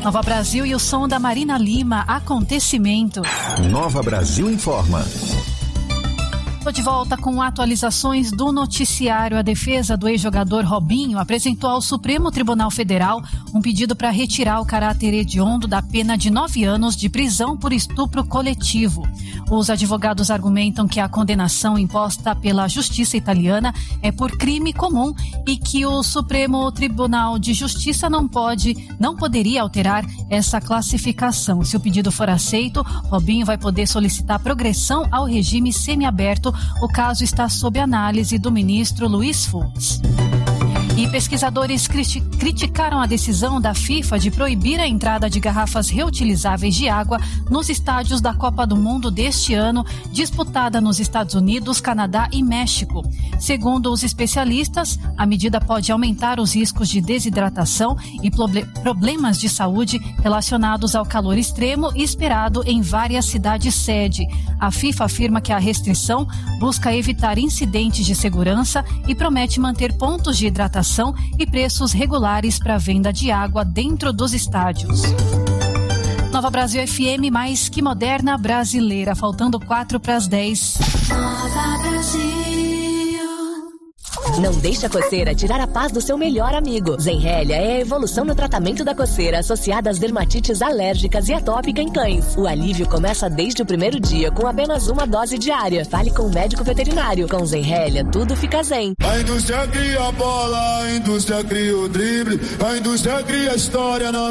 Nova Brasil e o som da Marina Lima, Acontecimento. Nova Brasil informa. Estou de volta com atualizações do noticiário. A defesa do ex-jogador Robinho apresentou ao Supremo Tribunal Federal um pedido para retirar o caráter hediondo da pena de 9 anos de prisão por estupro coletivo. Os advogados argumentam que a condenação imposta pela justiça italiana é por crime comum e que o Supremo Tribunal de Justiça não poderia alterar essa classificação. Se o pedido for aceito, Robinho vai poder solicitar progressão ao regime semiaberto. O caso está sob análise do ministro Luiz Fux. E pesquisadores criticaram a decisão da FIFA de proibir a entrada de garrafas reutilizáveis de água nos estádios da Copa do Mundo deste ano, disputada nos Estados Unidos, Canadá e México. Segundo os especialistas, a medida pode aumentar os riscos de desidratação e problemas de saúde relacionados ao calor extremo esperado em várias cidades-sede. A FIFA afirma que a restrição busca evitar incidentes de segurança e promete manter pontos de hidratação e preços regulares para a venda de água dentro dos estádios. Nova Brasil FM, mais que moderna brasileira, faltando 9:04. Nova Brasil. Não deixe a coceira tirar a paz do seu melhor amigo. Zenrelia é a evolução no tratamento da coceira associada às dermatites alérgicas e atópica em cães. O alívio começa desde o primeiro dia com apenas uma dose diária. Fale com o médico veterinário. Com Zenrelia, tudo fica zen. A indústria cria a bola, a indústria cria o drible, a indústria cria a história na